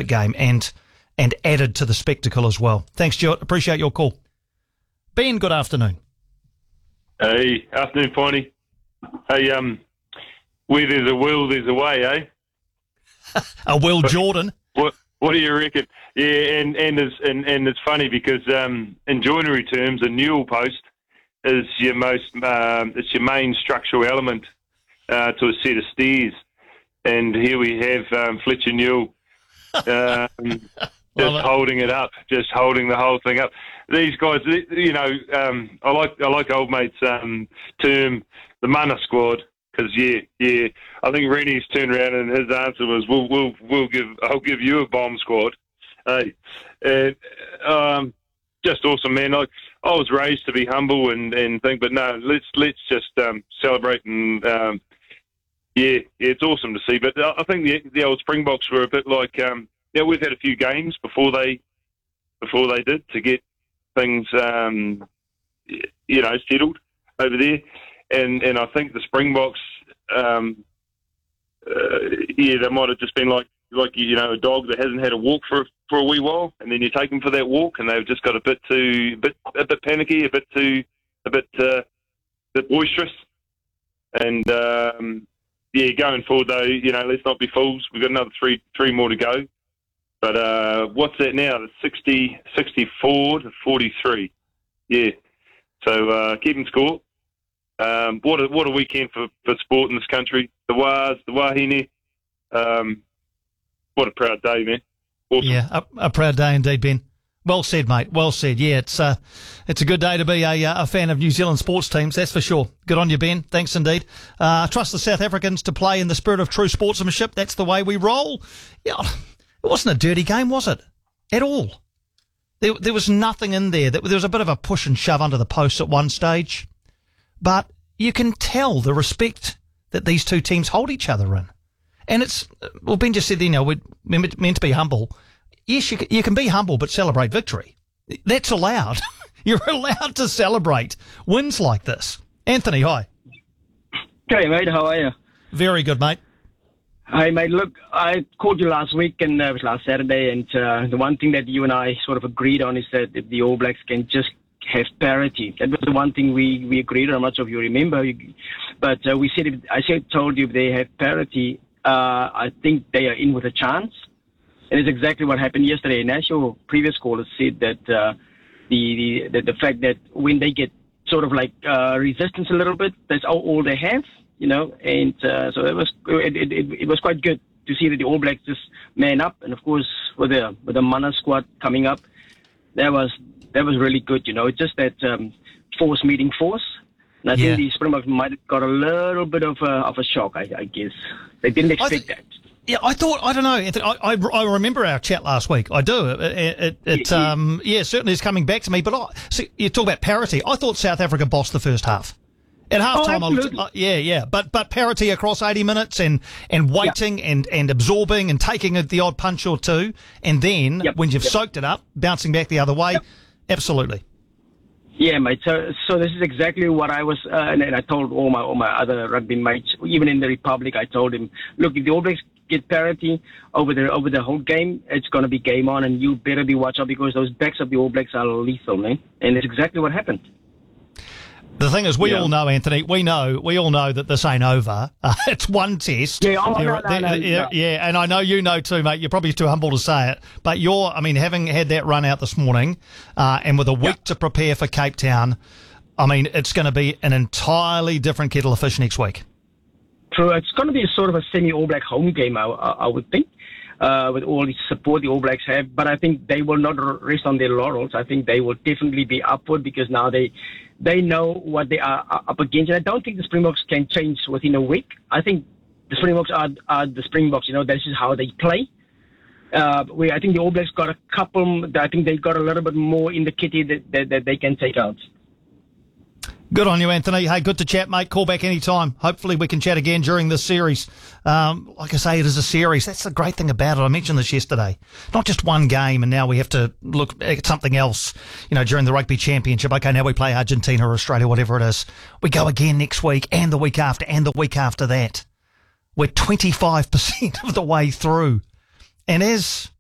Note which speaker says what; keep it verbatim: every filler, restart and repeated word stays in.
Speaker 1: fantastic game and and added to the spectacle as well. Thanks, Stuart. Appreciate your call. Ben, good afternoon.
Speaker 2: Hey, afternoon, Piney. Hey, um, where there's a will, there's a way, eh?
Speaker 1: A Will Jordan.
Speaker 2: What What do you reckon? Yeah, and and it's and, and it's funny because um, in joinery terms, a newel post is your most um, it's your main structural element uh, to a set of stairs, and here we have um, Fletcher Newell um, just holding it up, just holding the whole thing up. These guys, you know, um, I like I like old mate's um, term, the mana squad. Because yeah, yeah, I think Rennie's turned around and his answer was, "We'll, we'll, we'll give, I'll give you a bomb squad." Hey, and um, just awesome, man. I, I was raised to be humble and, and think, but no, let's let's just um, celebrate and um, yeah, yeah, it's awesome to see. But I think the the old Springboks were a bit like, um, yeah, we've had a few games before they before they did to get things, um, you know, settled over there. And and I think the Springboks, um, uh, yeah, they might have just been like like you know a dog that hasn't had a walk for for a wee while, and then you take them for that walk, and they've just got a bit too a bit a bit panicky, a bit too a bit uh, a bit boisterous, and um, yeah, going forward though, you know, let's not be fools. We've got another three three more to go, but uh, what's that now? The sixty, sixty-four to forty-three, yeah. So uh, keeping score. Um, what a what a weekend for, for sport in this country. The Waz, the Wahine. Um, what a proud day, man. Awesome.
Speaker 1: Yeah, a, a proud day indeed, Ben. Well said, mate. Well said. Yeah, it's uh, it's a good day to be a, a fan of New Zealand sports teams, that's for sure. Good on you, Ben. Thanks indeed. Uh, I trust the South Africans to play in the spirit of true sportsmanship. That's the way we roll. Yeah, it wasn't a dirty game, was it? At all. There, there was nothing in there. There was a bit of a push and shove under the posts at one stage. But you can tell the respect that these two teams hold each other in. And it's, well, Ben just said, you know, we're meant to be humble. Yes, you can, you can be humble, but celebrate victory. That's allowed. You're allowed to celebrate wins like this. Anthony, hi.
Speaker 3: Hey, mate, how are you?
Speaker 1: Very good, mate.
Speaker 3: Hi, mate. Look, I called you last week, and uh, it was last Saturday, and uh, the one thing that you and I sort of agreed on is that if the All Blacks can just have parity. That was the one thing we, we agreed on. I'm not sure if you remember, but uh, we said if, I said told you if they have parity, uh, I think they are in with a chance. And it's exactly what happened yesterday. And as your previous caller said, that uh, the, the the fact that when they get sort of like uh, resistance a little bit, that's all, all they have, you know. And uh, so it was it, it, it, it was quite good to see that the All Blacks just man up. And of course, with the with the Mana squad coming up, that was. That was really good, you know. It's just that um, force meeting force. And I
Speaker 1: yeah.
Speaker 3: think the Springboks might have got a little bit of a, of a shock, I, I guess. They didn't expect th- that.
Speaker 1: Yeah, I thought, I don't know, Anthony, I, I, I remember our chat last week. I do. It, it, it yeah, um, yeah, certainly is coming back to me. But I, see, you talk about parity. I thought South Africa bossed the first half. At halftime,
Speaker 3: oh,
Speaker 1: I looked, uh, yeah, yeah, but but parity across eighty minutes and and waiting yeah. and, and absorbing and taking the odd punch or two, and then
Speaker 3: yep.
Speaker 1: when you've
Speaker 3: yep.
Speaker 1: soaked it up, bouncing back the other way. Yep. Absolutely.
Speaker 3: Yeah, mate. So, so this is exactly what I was, uh, and, and I told all my all my other rugby mates, even in the Republic, I told him, look, if the All Blacks get parity over the over the whole game, it's going to be game on, and you better be watch out because those backs of the All Blacks are lethal, man. And it's exactly what happened.
Speaker 1: The thing is, we
Speaker 3: yeah.
Speaker 1: all know, Anthony, we know, we all know that this ain't over. Uh, it's one test.
Speaker 3: Yeah, oh, no, no, no,
Speaker 1: yeah,
Speaker 3: no.
Speaker 1: yeah, and I know you know too, mate. You're probably too humble to say it, but you're, I mean, having had that run out this morning, uh, and with a week yeah. to prepare for Cape Town, I mean, it's going to be an entirely different kettle of fish next week.
Speaker 3: True. It's going to be a sort of a semi-All Black home game, I, I, I would think. Uh, with all the support the All Blacks have, but I think they will not rest on their laurels. I think they will definitely be upward because now they they know what they are up against. And I don't think the Springboks can change within a week. I think the Springboks are, are the Springboks. You know, this is how they play. Uh, we, I think the All Blacks got a couple. I think they got a little bit more in the kitty that, that, that they can take out.
Speaker 1: Good on you, Anthony. Hey, good to chat, mate. Call back any time. Hopefully we can chat again during this series. Um, like I say, it is a series. That's the great thing about it. I mentioned this yesterday. Not just one game, and now we have to look at something else, you know, during the Rugby Championship. Okay, now we play Argentina or Australia, whatever it is. We go again next week and the week after and the week after that. We're twenty-five percent of the way through. And as